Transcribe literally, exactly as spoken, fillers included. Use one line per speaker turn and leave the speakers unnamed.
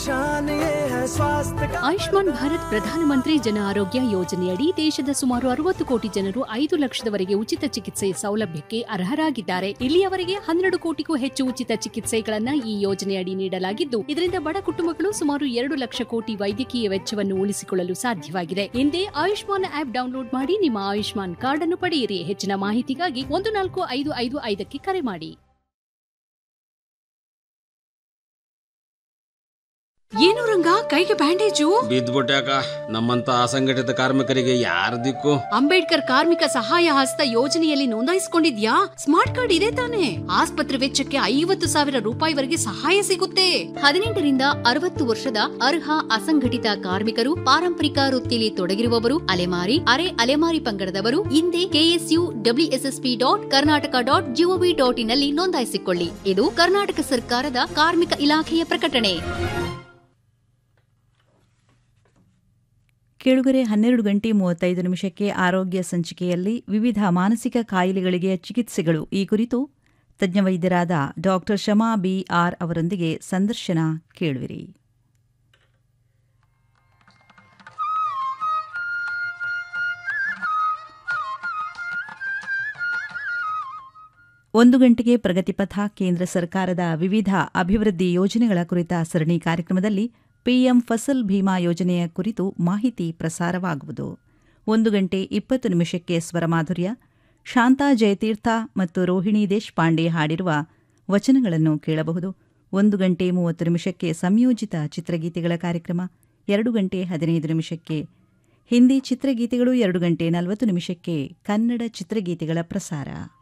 निशान ये है स्वास्थ्य का।
ಆಯುಷ್ಮಾನ್ ಭಾರತ್ ಪ್ರಧಾನಮಂತ್ರಿ ಜನ ಆರೋಗ್ಯ ಯೋಜನೆಯಡಿ ದೇಶದ ಸುಮಾರು ಅರವತ್ತು ಕೋಟಿ ಜನರು ಐದು ಲಕ್ಷದವರೆಗೆ ಉಚಿತ ಚಿಕಿತ್ಸೆ ಸೌಲಭ್ಯಕ್ಕೆ ಅರ್ಹರಾಗಿದ್ದಾರೆ. ಇಲ್ಲಿಯವರೆಗೆ ಹನ್ನೆರಡು ಕೋಟಿಗೂ ಹೆಚ್ಚು ಉಚಿತ ಚಿಕಿತ್ಸೆಗಳನ್ನ ಈ ಯೋಜನೆಯಡಿ ನೀಡಲಾಗಿದ್ದು, ಇದರಿಂದ ಬಡ ಕುಟುಂಬಗಳು ಸುಮಾರು ಎರಡು ಲಕ್ಷ ಕೋಟಿ ವೈದ್ಯಕೀಯ ವೆಚ್ಚವನ್ನು ಉಳಿಸಿಕೊಳ್ಳಲು ಸಾಧ್ಯವಾಗಿದೆ. ಹಿಂದೆ ಆಯುಷ್ಮಾನ್ ಆಪ್ ಡೌನ್ಲೋಡ್ ಮಾಡಿ ನಿಮ್ಮ ಆಯುಷ್ಮಾನ್ ಕಾರ್ಡ್ ಅನ್ನು ಪಡೆಯಿರಿ. ಹೆಚ್ಚಿನ ಮಾಹಿತಿಗಾಗಿ ಒಂದು ನಾಲ್ಕು ಐದು ಐದು ಐದಕ್ಕೆ ಕರೆ ಮಾಡಿ. ಏನು ರಂಗ ಕೈಗೆ ಬ್ಯಾಂಡೇಜು?
ಬಿದ್ದ್ಬಿಟ್ಯಾಕ. ನಮ್ಮಂತ ಅಸಂಘಟಿತ ಕಾರ್ಮಿಕರಿಗೆ ಯಾರ ದಿಕ್ಕು?
ಅಂಬೇಡ್ಕರ್ ಕಾರ್ಮಿಕ ಸಹಾಯ ಹಸ್ತ ಯೋಜನೆಯಲ್ಲಿ ನೋಂದಾಯಿಸಿಕೊಂಡಿದ್ಯಾ? ಸ್ಮಾರ್ಟ್ ಕಾರ್ಡ್ ಇದೆ ತಾನೆ? ಆಸ್ಪತ್ರೆ ವೆಚ್ಚಕ್ಕೆ ಐವತ್ತು ಸಾವಿರ ರೂಪಾಯಿವರೆಗೆ ಸಹಾಯ ಸಿಗುತ್ತೆ. ಹದಿನೆಂಟರಿಂದ ಅರವತ್ತು ವರ್ಷದ ಅರ್ಹ ಅಸಂಘಟಿತ ಕಾರ್ಮಿಕರು, ಪಾರಂಪರಿಕ ವೃತ್ತಿಯಲ್ಲಿ ತೊಡಗಿರುವವರು, ಅಲೆಮಾರಿ ಅರೆ ಅಲೆಮಾರಿ ಪಂಗಡದವರು ಹಿಂದೆ KSU WSSP dot Karnataka dot gov dot in ನಲ್ಲಿ ನೋಂದಾಯಿಸಿಕೊಳ್ಳಿ. ಇದು ಕರ್ನಾಟಕ ಸರ್ಕಾರದ ಕಾರ್ಮಿಕ ಇಲಾಖೆಯ ಪ್ರಕಟಣೆ.
ಕೇಳುಗರೆ, ಹನ್ನೆರಡು ಗಂಟೆ ಮೂವತ್ತೈದು ನಿಮಿಷಕ್ಕೆ ಆರೋಗ್ಯ ಸಂಚಿಕೆಯಲ್ಲಿ ವಿವಿಧ ಮಾನಸಿಕ ಕಾಯಿಲೆಗಳಿಗೆ ಚಿಕಿತ್ಸೆಗಳು ಈ ಕುರಿತು ತಜ್ಞ ವೈದ್ಯರಾದ ಡಾಕ್ಟರ್ ಶಮಾ ಬಿ ಆರ್ ಅವರೊಂದಿಗೆ ಸಂದರ್ಶನ ಕೇಳುವಿರಿ. ಒಂದು ಗಂಟೆಗೆ ಪ್ರಗತಿಪಥ ಕೇಂದ್ರ ಸರ್ಕಾರದ ವಿವಿಧ ಅಭಿವೃದ್ಧಿ ಯೋಜನೆಗಳ ಕುರಿತ ಸರಣಿ ಕಾರ್ಯಕ್ರಮದಲ್ಲಿ ಪಿಎಂ ಫಸಲ್ ಭೀಮಾ ಯೋಜನೆಯ ಕುರಿತು ಮಾಹಿತಿ ಪ್ರಸಾರವಾಗುವುದು. ಒಂದು ಗಂಟೆ ಇಪ್ಪತ್ತು ನಿಮಿಷಕ್ಕೆ ಸ್ವರಮಾಧುರ್ಯ, ಶಾಂತಾ ಜಯತೀರ್ಥ ಮತ್ತು ರೋಹಿಣಿ ದೇಶಪಾಂಡೆ ಹಾಡಿರುವ ವಚನಗಳನ್ನು ಕೇಳಬಹುದು. ಒಂದು ಗಂಟೆ ಮೂವತ್ತು ನಿಮಿಷಕ್ಕೆ ಸಂಯೋಜಿತ ಚಿತ್ರಗೀತೆಗಳ ಕಾರ್ಯಕ್ರಮ, ಎರಡು ಗಂಟೆ ಹದಿನೈದು ನಿಮಿಷಕ್ಕೆ ಹಿಂದಿ ಚಿತ್ರಗೀತೆಗಳು, ಎರಡು ಗಂಟೆ ನಲವತ್ತು ನಿಮಿಷಕ್ಕೆ ಕನ್ನಡ ಚಿತ್ರಗೀತೆಗಳ ಪ್ರಸಾರ.